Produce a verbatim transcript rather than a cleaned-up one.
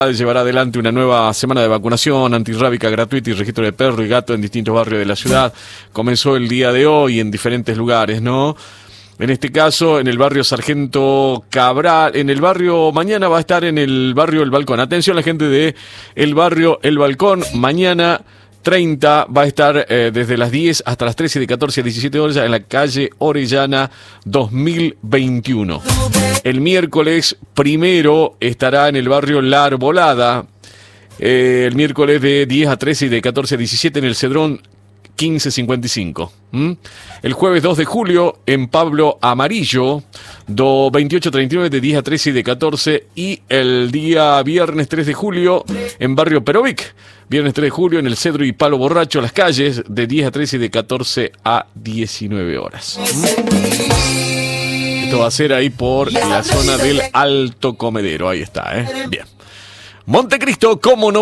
llevará adelante una nueva semana de vacunación antirrábica gratuita y registro de perro y gato en distintos barrios de la ciudad. Comenzó el día de hoy en diferentes lugares, ¿no? En este caso, en el barrio Sargento Cabral, en el barrio, mañana va a estar en el barrio El Balcón. Atención la gente de el barrio El Balcón, mañana treinta va a estar eh, desde las diez hasta las trece, de catorce a diecisiete horas en la calle Orellana dos mil veintiuno. El miércoles primero estará en el barrio La Arbolada, eh, el miércoles de diez a trece y de catorce a diecisiete en el Cedrón quince cincuenta y cinco. ¿Mm? El jueves dos de julio en Pablo Amarillo, do veintiocho treinta y nueve de diez a trece y de catorce. Y el día viernes tres de julio en barrio Perovic, viernes tres de julio en el Cedro y Palo Borracho, las calles de diez a trece y de catorce a diecinueve horas. ¿Mm? Esto va a ser ahí por la zona del Alto Comedero, ahí está, ¿eh? Bien. Montecristo, ¿cómo no?